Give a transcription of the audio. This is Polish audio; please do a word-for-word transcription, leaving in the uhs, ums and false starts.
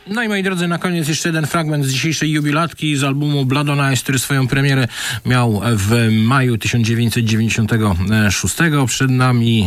No i moi drodzy, na koniec jeszcze jeden fragment z dzisiejszej jubilatki z albumu Blood on Ice, który swoją premierę miał w maju tysiąc dziewięćset dziewięćdziesiątego szóstego. Przed nami